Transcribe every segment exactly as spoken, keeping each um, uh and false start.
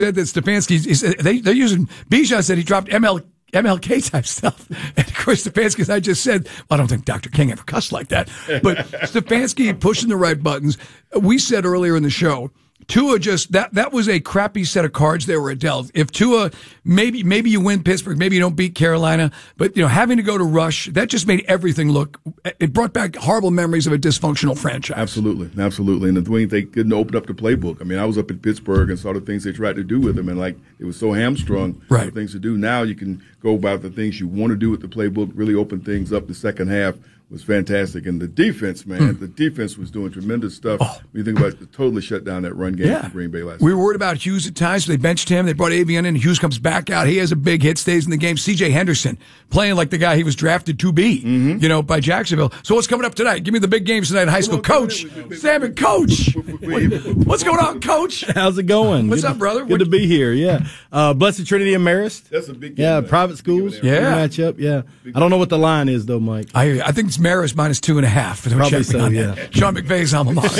that Stefanski, they, they're using, Bijan said he dropped M L, M L K type stuff. And of course, Stefanski, as I just said, well, I don't think Doctor King ever cussed like that. But Stefanski pushing the right buttons. We said earlier in the show, Tua just, that, that was a crappy set of cards they were dealt. If Tua, maybe, maybe you win Pittsburgh, maybe you don't beat Carolina, but, you know, having to go to Rush, that just made everything look, it brought back horrible memories of a dysfunctional franchise. Absolutely. Absolutely. And the thing, they couldn't open up the playbook. I mean, I was up in Pittsburgh and saw the things they tried to do with him, and like, it was so hamstrung. Right. The things to do. Now you can go about the things you want to do with the playbook, really open things up. The second half was fantastic. And the defense, man, mm. the defense was doing tremendous stuff. Oh. When you think about it, totally shut down that run game yeah. for Green Bay last We night. were worried about Hughes at times, so they benched him. They brought Avian in. Hughes comes back out. He has a big hit, stays in the game. C J Henderson playing like the guy he was drafted to be, mm-hmm. you know, by Jacksonville. So what's coming up tonight? Give me the big games tonight in high school. Coach, Sam and Coach. What's going on, Coach? How's it going? What's good up, brother? Good what? to be here, yeah. Uh, Blessed Trinity and Marist. That's a big game. Yeah, man. private schools. Yeah. Matchup, yeah. I don't know what the line is, though, Mike. I I think it's Marist minus two and a half. Probably so, yeah. That. Sean McVay's alma mater.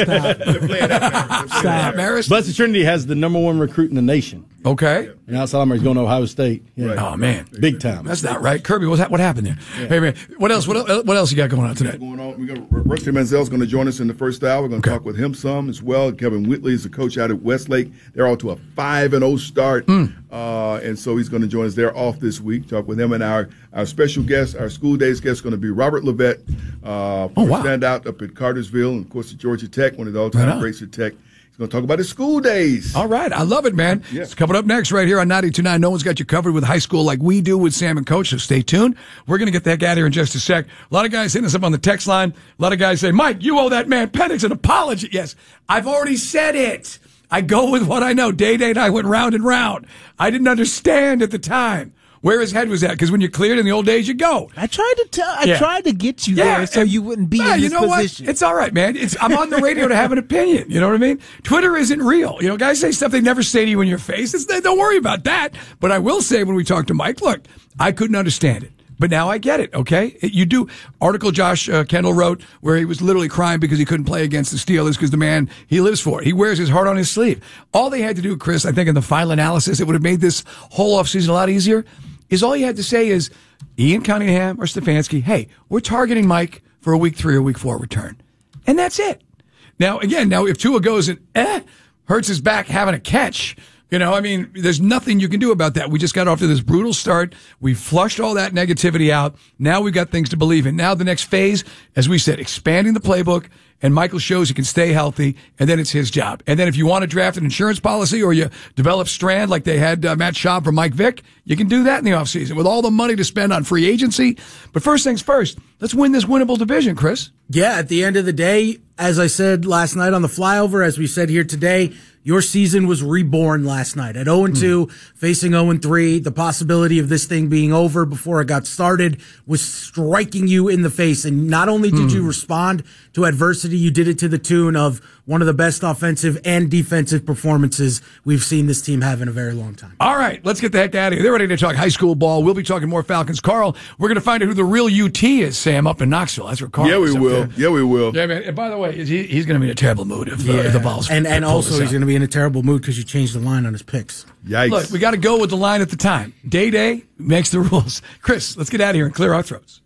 Stop. Stop. Marist. Blessed Trinity has the number one recruit in the nation. Okay. And Alzheimer's is going to Ohio State. Yeah. Right. Oh, man. Big time. That's not right. Kirby, what's that, what happened there? Yeah. Hey, man, what else, what, else- what else you got going on today? Going on. We got Rusty Manziel's going to join us in the first hour. We're going to Okay. talk with him some as well. Kevin Whitley is the coach out at Westlake. They're all to a five and oh start. Mm. Uh, and so he's going to join us. They're off this week. Talk with him. And our, our special guest, our school days guest, is going to be Robert Levette. Uh, Oh, wow. Standout up at Cartersville and, of course, at Georgia Tech, one of the all-time Right on. greats at Tech. He's going to talk about his school days. All right. I love it, man. Yeah. It's coming up next right here on ninety-two point nine. No one's got you covered with high school like we do with Sam and Coach, so stay tuned. We're going to get the heck out of here in just a sec. A lot of guys hitting us up on the text line. A lot of guys say, Mike, you owe that man Penix an apology. Yes, I've already said it. I go with what I know. Day Day and I went round and round. I didn't understand at the time where his head was at, because when you're cleared in the old days, you go. I tried to tell. I Yeah. tried to get you Yeah, there so and- you wouldn't be Yeah, in you this know position. what? It's all right, man. It's, I'm on the radio to have an opinion. You know what I mean? Twitter isn't real. You know, guys say stuff they never say to you in your face. It's, don't worry about that. But I will say when we talk to Mike, look, I couldn't understand it. But now I get it, okay? It, you do. Article Josh uh, Kendall wrote where he was literally crying because he couldn't play against the Steelers because the man, he lives for it. He wears his heart on his sleeve. All they had to do, Chris, I think in the final analysis, it would have made this whole offseason a lot easier, is all you had to say is, Ian Cunningham or Stefanski, hey, we're targeting Mike for a week three or week four return. And that's it. Now, again, now if Tua goes and, eh, hurts his back having a catch, you know, I mean, there's nothing you can do about that. We just got off to this brutal start. We flushed all that negativity out. Now we've got things to believe in. Now the next phase, as we said, expanding the playbook, and Michael shows he can stay healthy, and then it's his job. And then if you want to draft an insurance policy or you develop Strand like they had uh, Matt Schaub for Mike Vick, you can do that in the offseason with all the money to spend on free agency. But first things first, let's win this winnable division, Chris. Yeah, at the end of the day, as I said last night on the flyover, as we said here today, your season was reborn last night at oh and two, mm. facing oh and three. The possibility of this thing being over before it got started was striking you in the face. And not only did mm. you respond to adversity, you did it to the tune of one of the best offensive and defensive performances we've seen this team have in a very long time. All right, let's get the heck out of here. They're ready to talk high school ball. We'll be talking more Falcons. Carl, we're going to find out who the real U T is, Sam, up in Knoxville. That's where Carl Yeah, is we up will. there. Yeah, we will. Yeah, man. And by the way, is he, he's going to be in a terrible mood if, uh, Yeah. if the ball's And, and pull also this he's out. going to be in a terrible mood because you changed the line on his picks. Yikes. Look, we got to go with the line at the time. Day Day makes the rules. Chris, let's get out of here and clear our throats.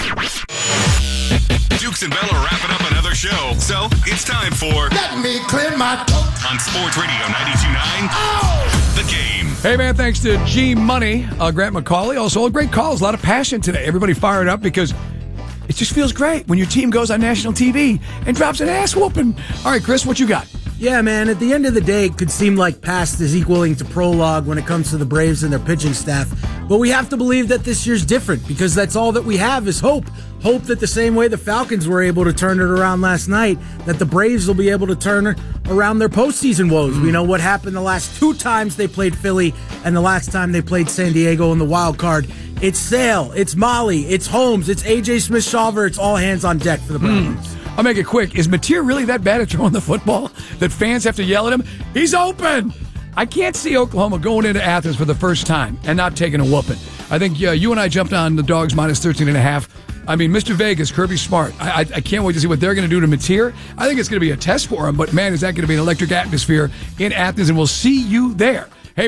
Dukes and Bell are wrapping up another show, so it's time for Let me clear my throat. on Sports Radio ninety-two point nine, oh! The Game. Hey, man, thanks to G Money, uh, Grant McCauley. Also, great calls, a lot of passion today. Everybody fired up because it just feels great when your team goes on national T V and drops an ass whooping. All right, Chris, what you got? Yeah, man, at the end of the day, it could seem like past is equaling to prologue when it comes to the Braves and their pitching staff. But we have to believe that this year's different because that's all that we have is hope. Hope that the same way the Falcons were able to turn it around last night, that the Braves will be able to turn around their postseason woes. We know what happened the last two times they played Philly and the last time they played San Diego in the wild card. It's Sale, it's Molly, it's Holmes, it's A J Smith-Shawver, it's all hands on deck for the Browns. Mm. I'll make it quick. Is Mateer really that bad at throwing the football that fans have to yell at him? He's open! I can't see Oklahoma going into Athens for the first time and not taking a whooping. I think uh, you and I jumped on the dogs minus thirteen and a half. I mean, Mister Vegas, Kirby Smart. I, I, I can't wait to see what they're going to do to Mateer. I think it's going to be a test for him, but man, is that going to be an electric atmosphere in Athens, and we'll see you there. Hey,